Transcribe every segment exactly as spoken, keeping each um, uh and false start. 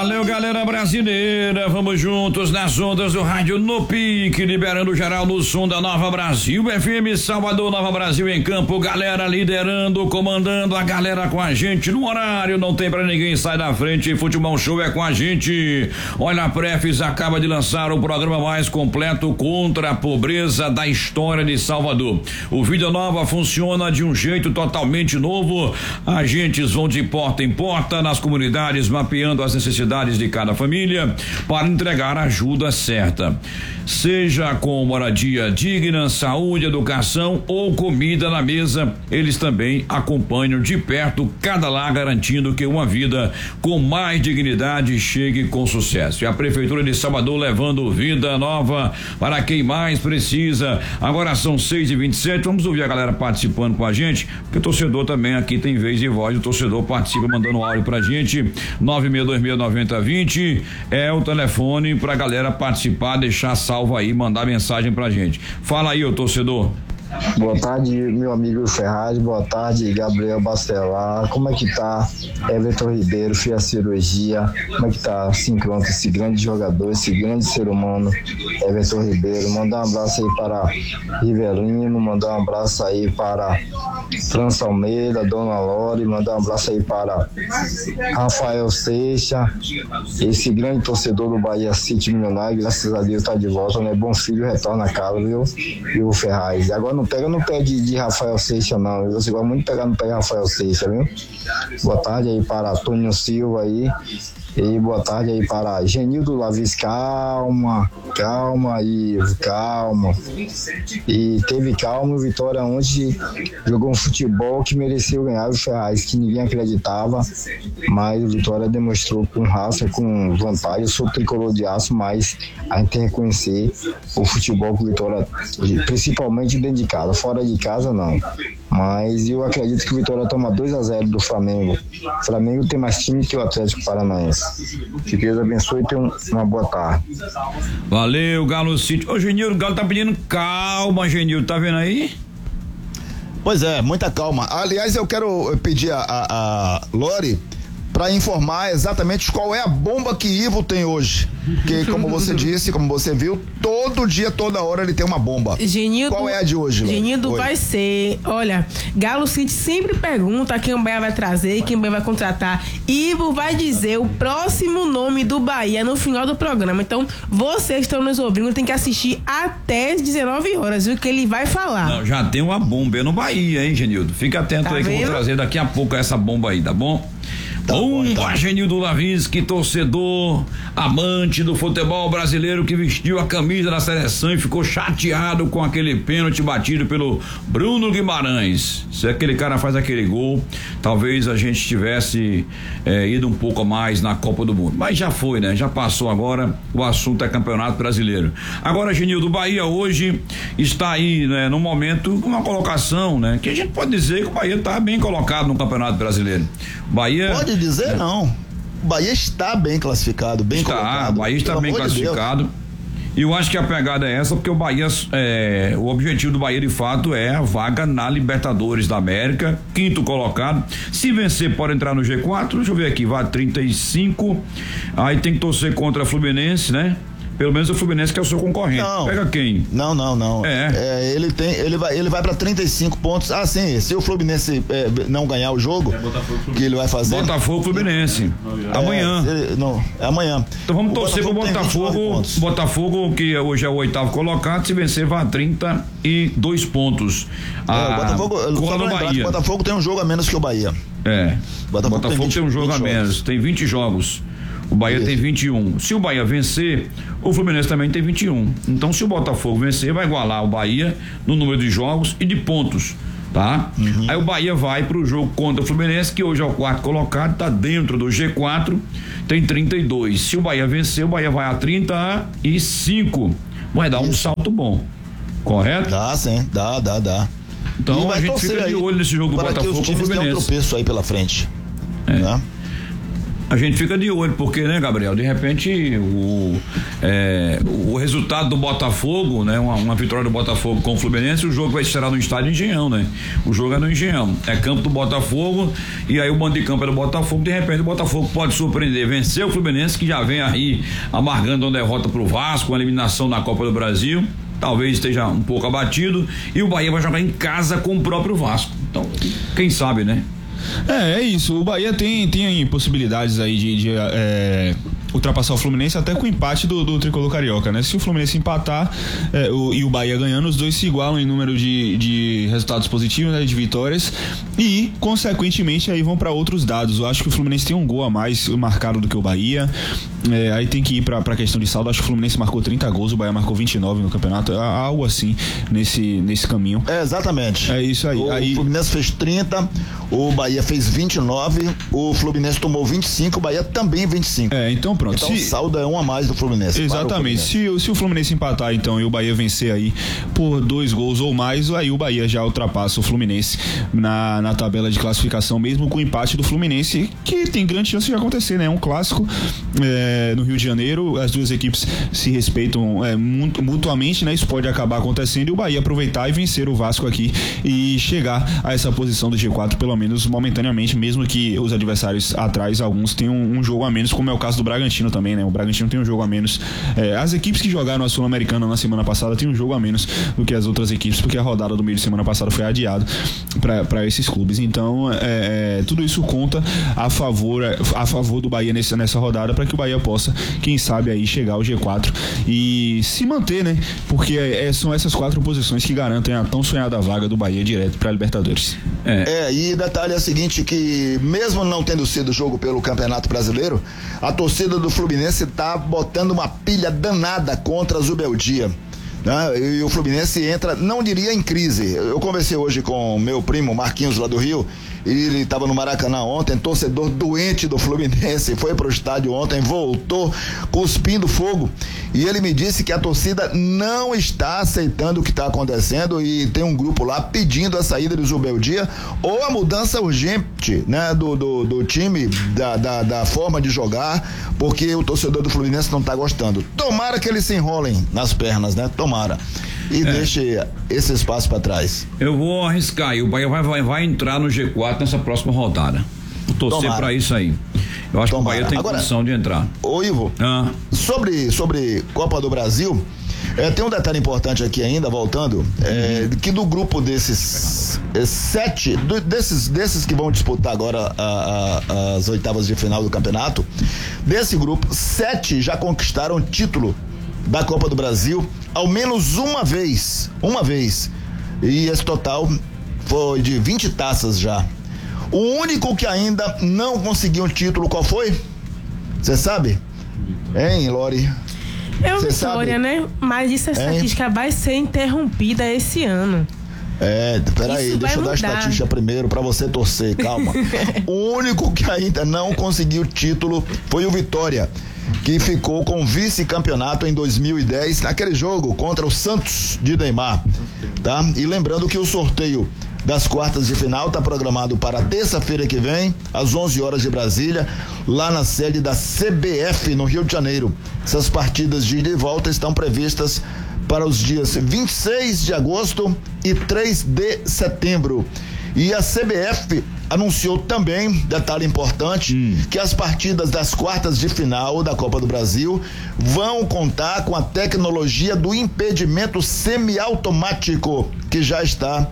Valeu, galera brasileira, vamos juntos nas ondas do rádio no pique, liberando geral no som da Nova Brasil, F M Salvador, Nova Brasil em campo, galera liderando, comandando, a galera com a gente no horário, não tem pra ninguém sair da frente, Futebol Show é com a gente. Olha, a Prefis acaba de lançar o programa mais completo contra a pobreza da história de Salvador. O Vida Nova funciona de um jeito totalmente novo, agentes vão de porta em porta nas comunidades, mapeando as necessidades de cada família para entregar a ajuda certa, seja com moradia digna, saúde, educação ou comida na mesa. Eles também acompanham de perto cada lar, garantindo que uma vida com mais dignidade chegue com sucesso. E a Prefeitura de Salvador levando vida nova para quem mais precisa. Agora são seis e vinte e sete, vamos ouvir a galera participando com a gente, porque o torcedor também aqui tem vez e voz, o torcedor participa mandando um áudio pra gente. Nove seis dois seis nove zero dois zero é o telefone pra galera participar, deixar salvo aí, mandar mensagem pra gente. Fala aí, ô torcedor. Boa tarde, meu amigo Ferraz, boa tarde, Gabriel Bacelar, como é que tá? Everton Ribeiro, fez a cirurgia, como é que tá? Sincronta, esse grande jogador, esse grande ser humano, Everton Ribeiro. Mandar um abraço aí para Rivelino, mandar um abraço aí para França Almeida, Dona Lore, mandar um abraço aí para Rafael Seixas, esse grande torcedor do Bahia City Milionário, graças a Deus tá de volta, né? Bom filho, retorna a casa, viu? E o Ferraz. Agora não pega no pé de, de Rafael Seixas, não. Você gosta muito de pegar no pé de Rafael Seixas, viu? Boa tarde aí para Antônio Silva aí. E boa tarde aí para Genildo Lavis, calma, calma aí, calma. E teve calma, o Vitória ontem jogou um futebol que mereceu ganhar o Ferraz, que ninguém acreditava, mas o Vitória demonstrou com raça, com vantagem. Eu sou tricolor de aço, mas a gente tem que reconhecer o futebol que o Vitória, principalmente dentro de casa, fora de casa não. Mas eu acredito que o Vitória toma dois a zero do Flamengo. O Flamengo tem mais time que o Atlético Paranaense. Que Deus abençoe e tenha uma boa tarde. Valeu, Galo City. Ô, Genildo, o Galo tá pedindo calma, Genildo, tá vendo aí? Pois é, muita calma. Aliás, eu quero pedir a, a, a Lore para informar exatamente qual é a bomba que Ivo tem hoje. Que, como você disse, como você viu, todo dia, toda hora ele tem uma bomba. Genildo, qual é a de hoje, Lore? Genildo Oi. Vai ser, olha, Galo City sempre pergunta quem o Bahia vai trazer, quem o Bahia vai contratar. Ivo vai dizer o próximo nome do Bahia no final do programa. Então, vocês estão nos ouvindo, tem que assistir até as dezenove horas, viu? Que ele vai falar. Não, já tem uma bomba no Bahia, hein, Genildo? Fica atento tá aí, vendo? Que eu vou trazer daqui a pouco essa bomba aí, tá bom? Tá bom, tá. Genildo Lavinsky, torcedor, amante do futebol brasileiro, que vestiu a camisa da seleção e ficou chateado com aquele pênalti batido pelo Bruno Guimarães. Se aquele cara faz aquele gol, talvez a gente tivesse é, ido um pouco mais na Copa do Mundo. Mas já foi, né? Já passou agora, o assunto é Campeonato Brasileiro. Agora, Genildo, o Bahia hoje está aí, né, no momento, uma colocação, né? Que a gente pode dizer que o Bahia está bem colocado no Campeonato Brasileiro. Bahia... Pode dizer é. Não. O Bahia está bem classificado, bem está, colocado. O Bahia está bem classificado. E eu acho que a pegada é essa, porque o Bahia, é, o objetivo do Bahia de fato é a vaga na Libertadores da América, quinto colocado. Se vencer, pode entrar no G quatro. Deixa eu ver aqui, vai trinta e cinco. Aí tem que torcer contra a Fluminense, né? Pelo menos o Fluminense, que é o seu concorrente. Não, pega quem? Não, não, não. É. é ele tem, ele vai, ele vai para trinta e cinco pontos. Ah, sim. Se o Fluminense é, não ganhar o jogo, é que ele vai fazer. Botafogo, Fluminense. É, amanhã. Ele, não, é amanhã. Então vamos o torcer pro Botafogo. Botafogo, que hoje é o oitavo colocado, se vencer, vai a trinta e dois pontos. Ah, é, o Botafogo, só no Bahia. O Botafogo tem um jogo a menos que o Bahia. É. Botafogo, Botafogo tem, vinte, tem um jogo a menos, jogos. Tem vinte jogos. O Bahia Isso. tem vinte e um. Se o Bahia vencer, o Fluminense também tem vinte e um. Então, se o Botafogo vencer, vai igualar o Bahia no número de jogos e de pontos, tá? Uhum. Aí o Bahia vai pro jogo contra o Fluminense, que hoje é o quarto colocado, tá dentro do G quatro, tem trinta e dois. Se o Bahia vencer, o Bahia vai a trinta e cinco. Vai dar Isso. um salto bom. Correto? Dá, sim. Dá, dá, dá. Então, a gente fica de olho nesse jogo do Botafogo com o Fluminense. Tem um tropeço aí pela frente. É. Né? A gente fica de olho, porque, né, Gabriel, de repente o, é, o resultado do Botafogo, né, uma, uma vitória do Botafogo com o Fluminense, o jogo vai ser no estádio Engenhão, né? O jogo é no Engenhão, é campo do Botafogo, e aí o mando de campo é do Botafogo, de repente o Botafogo pode surpreender, vencer o Fluminense, que já vem aí amargando uma derrota pro Vasco, uma eliminação na Copa do Brasil, talvez esteja um pouco abatido, e o Bahia vai jogar em casa com o próprio Vasco. Então, quem sabe, né? É, é isso. O Bahia tem, tem possibilidades aí de, de é, ultrapassar o Fluminense até com o empate do, do Tricolor Carioca, né? Se o Fluminense empatar é, o, e o Bahia ganhando, os dois se igualam em número de, de resultados positivos, né, de vitórias, e consequentemente aí vão para outros dados. Eu acho que o Fluminense tem um gol a mais marcado do que o Bahia. É, aí tem que ir pra, pra questão de saldo. Acho que o Fluminense marcou trinta gols, o Bahia marcou vinte e nove no campeonato, algo assim nesse, nesse caminho. É, exatamente. É isso aí. O aí... Fluminense fez trinta, o Bahia fez vinte e nove, o Fluminense tomou vinte e cinco, o Bahia também vinte e cinco. É, então pronto. Então se... o saldo é um a mais do Fluminense. Exatamente. Fluminense. Se, se o Fluminense empatar então e o Bahia vencer aí por dois gols ou mais, aí o Bahia já ultrapassa o Fluminense na, na tabela de classificação, mesmo com o empate do Fluminense, que tem grande chance de acontecer, né? É um clássico é, no Rio de Janeiro. As duas equipes se respeitam é, mutuamente, né? Isso pode acabar acontecendo e o Bahia aproveitar e vencer o Vasco aqui e chegar a essa posição do G quatro, pelo menos momentaneamente, mesmo que os adversários atrás, alguns tenham um, um jogo a menos, como é o caso do Bragantino também, né? O Bragantino tem um jogo a menos. É, as equipes que jogaram a Sul-Americana na semana passada têm um jogo a menos do que as outras equipes, porque a rodada do meio de semana passada foi adiada para esses clubes. Então, é, é, tudo isso conta a favor, a favor do Bahia nessa, nessa rodada, para que o Bahia possa, quem sabe aí chegar ao G quatro e se manter, né? Porque é, são essas quatro posições que garantem a tão sonhada vaga do Bahia direto para a Libertadores. É. é, e detalhe é o seguinte, que mesmo não tendo sido jogo pelo Campeonato Brasileiro, a torcida do Fluminense tá botando uma pilha danada contra a Zubeldia. Né? E o Fluminense entra, não diria em crise. Eu conversei hoje com meu primo Marquinhos lá do Rio, e ele estava no Maracanã ontem, torcedor doente do Fluminense, foi pro estádio ontem, voltou cuspindo fogo, e ele me disse que a torcida não está aceitando o que está acontecendo, e tem um grupo lá pedindo a saída do Zubeldia ou a mudança urgente, né, do, do, do time, da, da, da forma de jogar, porque o torcedor do Fluminense não está gostando. Tomara que eles se enrolem nas pernas, né? Tomara. E é. deixe esse espaço para trás. Eu vou arriscar, e o Bahia vai, vai, vai entrar no G quatro nessa próxima rodada. Vou torcer para isso aí. Eu acho Tomara. que o Bahia tem Agora, condição de entrar. Ô Ivo, ah. sobre, sobre Copa do Brasil, é, tem um detalhe importante aqui ainda, voltando, é, que do grupo desses é, sete, do, desses, desses que vão disputar agora a, a, as oitavas de final do campeonato, desse grupo, sete já conquistaram título da Copa do Brasil ao menos uma vez, uma vez, e esse total foi de vinte taças já. O único que ainda não conseguiu um título, qual foi? Você sabe? Hein, Lori? É o Vitória, né? Mas essa estatística hein? vai ser interrompida esse ano. É, peraí, Isso deixa eu dar a estatística primeiro pra você torcer, calma. O único que ainda não conseguiu título foi o Vitória, que ficou com vice-campeonato em dois mil e dez naquele jogo contra o Santos de Neymar, tá? E lembrando que o sorteio das quartas de final está programado para terça-feira que vem, às onze horas de Brasília, lá na sede da C B F no Rio de Janeiro. Essas partidas de ida e volta estão previstas para os dias vinte e seis de agosto e três de setembro. E a C B F anunciou também, detalhe importante, hum. que as partidas das quartas de final da Copa do Brasil vão contar com a tecnologia do impedimento semiautomático, que já está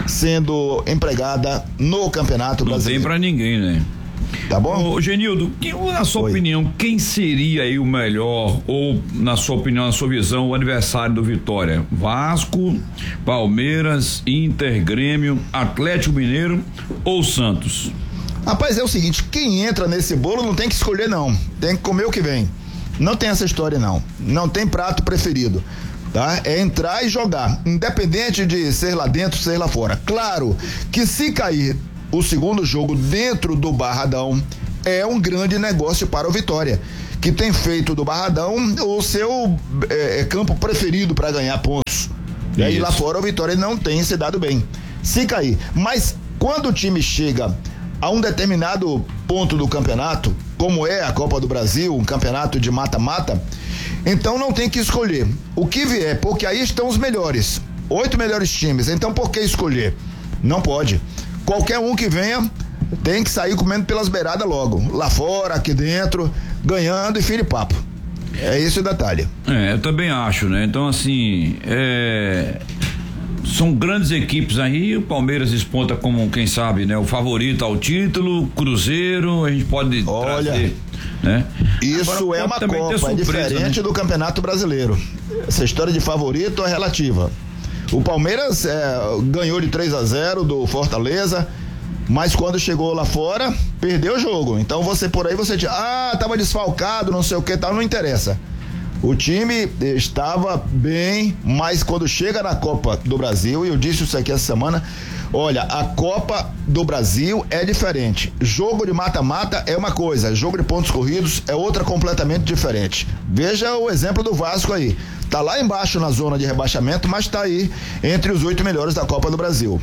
sendo empregada no Campeonato Brasileiro. Não tem pra ninguém, né? Tá bom? Ô, Genildo, que, na sua Oi. opinião, quem seria aí o melhor, ou na sua opinião, na sua visão, o adversário do Vitória? Vasco, Palmeiras, Inter, Grêmio, Atlético Mineiro ou Santos? Rapaz, é o seguinte, quem entra nesse bolo não tem que escolher não, tem que comer o que vem. Não tem essa história não, não tem prato preferido. Tá? É entrar e jogar, independente de ser lá dentro, ser lá fora. Claro que se cair o segundo jogo dentro do Barradão, é um grande negócio para o Vitória, que tem feito do Barradão o seu é, campo preferido para ganhar pontos. E aí lá fora o Vitória não tem se dado bem. Se cair, mas quando o time chega a um determinado ponto do campeonato, como é a Copa do Brasil, um campeonato de mata-mata, então não tem que escolher o que vier, porque aí estão os melhores, oito melhores times, então por que escolher? Não pode. Qualquer um que venha tem que sair comendo pelas beiradas logo, lá fora, aqui dentro, ganhando e fim de papo. É esse o detalhe. É, eu também acho, né? Então, assim, é... são grandes equipes aí, o Palmeiras desponta como, quem sabe, né? O favorito ao título, Cruzeiro, a gente pode Olha, trazer, né? Isso Agora, é uma Copa, surpresa, é diferente, né, do Campeonato Brasileiro. Essa história de favorito é relativa. O Palmeiras é, ganhou de três a zero do Fortaleza, mas quando chegou lá fora, perdeu o jogo. Então você por aí, você diz, ah, tava desfalcado, não sei o que, tal, não interessa. O time estava bem, mas quando chega na Copa do Brasil, e eu disse isso aqui essa semana, olha, a Copa do Brasil é diferente. Jogo de mata-mata é uma coisa, jogo de pontos corridos é outra completamente diferente. Veja o exemplo do Vasco aí. Tá lá embaixo na zona de rebaixamento, mas tá aí entre os oito melhores da Copa do Brasil.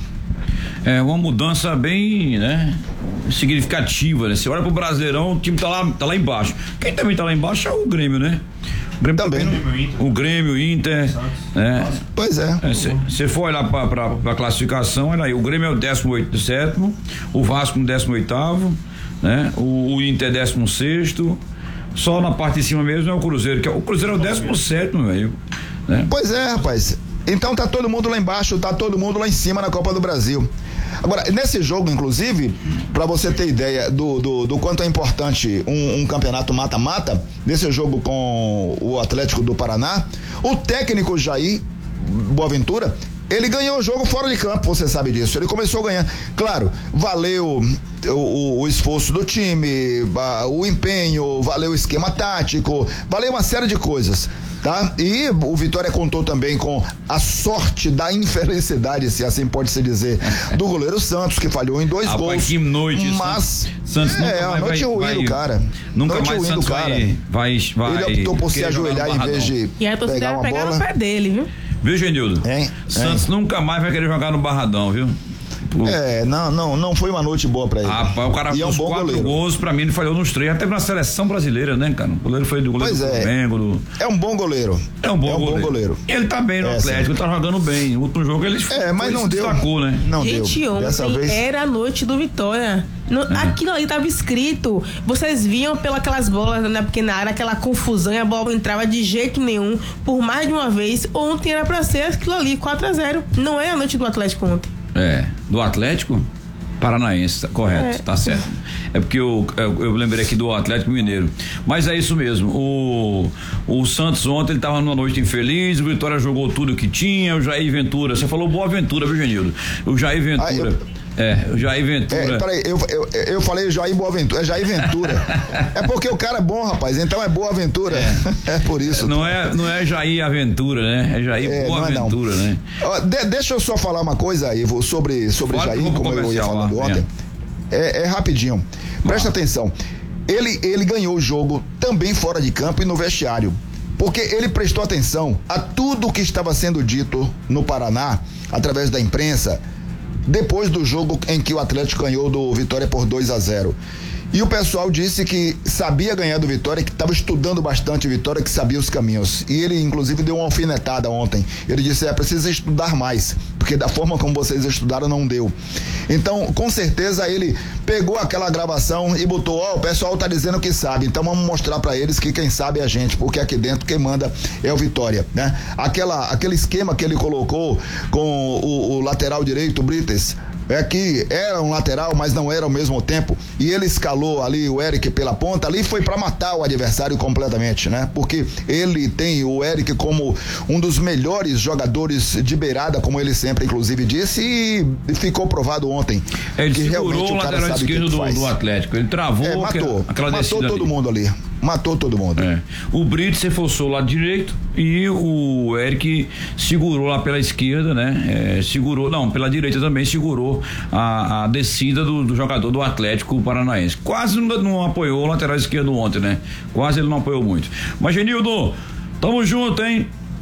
É uma mudança bem, né, significativa, né? Você olha pro Brasileirão, o time tá lá, tá lá embaixo. Quem também tá lá embaixo é o Grêmio, né? O Grêmio também. também o Grêmio, o Inter, né? Pois é. Você for olhar pra, pra, pra classificação, olha aí, o Grêmio é o décimo sétimo, o Vasco no décimo oitavo, né? O, o Inter é décimo sexto, só na parte de cima mesmo é o Cruzeiro, que é, o Cruzeiro é o décimo sétimo, velho, né? Pois é, rapaz. Então tá todo mundo lá embaixo, tá todo mundo lá em cima na Copa do Brasil. Agora, nesse jogo, inclusive, pra você ter ideia do, do, do quanto é importante um, um campeonato mata-mata, nesse jogo com o Atlético do Paraná, o técnico Jair Boaventura, ele ganhou o jogo fora de campo, você sabe disso. Ele começou ganhando. Claro, valeu o, o, o esforço do time, o empenho, valeu o esquema tático, valeu uma série de coisas, tá? E o Vitória contou também com a sorte da infelicidade, se assim pode se dizer, do goleiro Santos, que falhou em dois ah, gols. Que noite, mas Santos nunca é, a noite ruim do cara. Nunca noite mais ruim do cara. Vai, vai, vai, ele optou por se ajoelhar em vez de e a torcida pegar uma pegar bola no pé dele, viu? Viu, Genildo? Hein? Santos hein? nunca mais vai querer jogar no Barradão, viu? Pô. É, não, não, não foi uma noite boa pra ele. Rapaz, o cara e fez é um bom quatro goleiro. gols, pra mim ele falhou nos três, até na seleção brasileira, né, cara? O goleiro foi do goleiro pois do é. Flamengo. Do... É um bom goleiro. É um bom, é um goleiro. bom goleiro. Ele tá bem no é, Atlético, sim. tá jogando bem. O último jogo ele é, mas não deu. destacou, né? Não Gente, deu. ontem Dessa vez... era a noite do Vitória. No, é. Aquilo ali tava escrito. Vocês viam pelas bolas na pequena área, aquela confusão e a bola não entrava de jeito nenhum. Por mais de uma vez, ontem era pra ser aquilo ali, quatro a zero. Não é a noite do Atlético ontem. É, do Atlético Paranaense, tá correto, é. Tá certo. É porque eu, eu, eu lembrei aqui do Atlético Mineiro. Mas é isso mesmo. O, o Santos ontem ele tava numa noite infeliz, o Vitória jogou tudo que tinha, o Jair Ventura. Você falou Boa Ventura, viu, Genildo? O Jair Ventura. Ah, eu... É, o Jair Ventura. É, peraí, eu, eu, eu falei Jair Boaventura, é Jair Ventura. É porque o cara é bom, rapaz, então é Boa Aventura. É, é por isso. Não é, não é Jair Aventura, né? É Jair é, Boa Aventura, né? De, deixa eu só falar uma coisa, Ivo, sobre, sobre Jair, como eu ia falando lá, ontem. É, é rapidinho. Presta ah. atenção. Ele, ele ganhou o jogo também fora de campo e no vestiário. Porque ele prestou atenção a tudo que estava sendo dito no Paraná, através da imprensa, depois do jogo em que o Atlético ganhou do Vitória por dois a zero. E o pessoal disse que sabia ganhar do Vitória, que estava estudando bastante o Vitória, que sabia os caminhos. E ele, inclusive, deu uma alfinetada ontem. Ele disse, é, precisa estudar mais, porque da forma como vocês estudaram não deu. Então, com certeza, ele pegou aquela gravação e botou, ó, oh, o pessoal tá dizendo que sabe, então vamos mostrar para eles que quem sabe é a gente, porque aqui dentro quem manda é o Vitória, né? Aquela, aquele esquema que ele colocou com o, o lateral direito, o Brites, é que era um lateral, mas não era ao mesmo tempo, e ele escalou ali o Eric pela ponta, ali foi para matar o adversário completamente, né? Porque ele tem o Eric como um dos melhores jogadores de beirada, como ele sempre inclusive disse, e ficou provado ontem. Ele que segurou o lateral esquerdo do, do Atlético, ele travou é, matou, aquela matou todo ali. mundo ali. Matou todo mundo. É. O Brito se forçou o lado direito e o Eric segurou lá pela esquerda, né? É, segurou, não, pela direita também segurou a, a descida do, do jogador do Atlético Paranaense. Quase não, não apoiou o lateral esquerdo ontem, né? Quase ele não apoiou muito. Mas, Genildo, tamo junto, hein?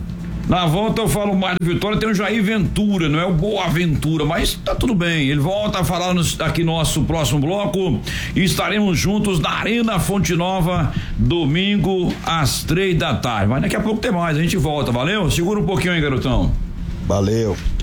Na volta eu falo mais do Vitória, tem o Jair Ventura, não é o Boa Ventura, mas tá tudo bem. Ele volta a falar nos, aqui no nosso próximo bloco e estaremos juntos na Arena Fonte Nova, domingo às três da tarde. Mas daqui a pouco tem mais, a gente volta, valeu? Segura um pouquinho aí, garotão. Valeu.